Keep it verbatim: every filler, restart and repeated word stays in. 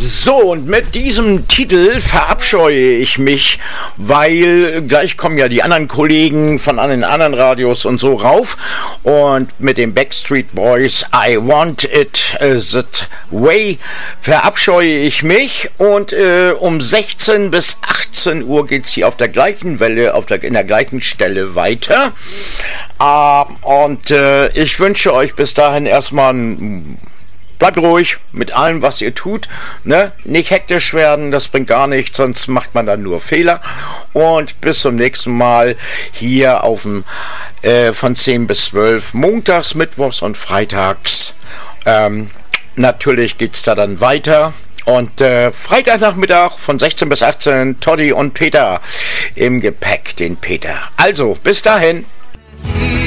So, und mit diesem Titel verabscheue ich mich, weil gleich kommen ja die anderen Kollegen von den anderen Radios und so rauf. Und mit den Backstreet Boys, I Want It That Way, verabscheue ich mich. Und äh, um sechzehn bis achtzehn Uhr geht es hier auf der gleichen Welle, auf der, in der gleichen Stelle weiter. Äh, und äh, ich wünsche euch bis dahin erstmal ein... Bleibt ruhig mit allem, was ihr tut, ne? Nicht hektisch werden, das bringt gar nichts, sonst macht man dann nur Fehler. Und bis zum nächsten Mal hier auf dem äh, von zehn bis zwölf, montags, mittwochs und freitags. Ähm, natürlich geht's da dann weiter. Und äh, Freitagnachmittag von sechzehn bis achtzehn, Toddy und Peter im Gepäck, den Peter. Also, bis dahin.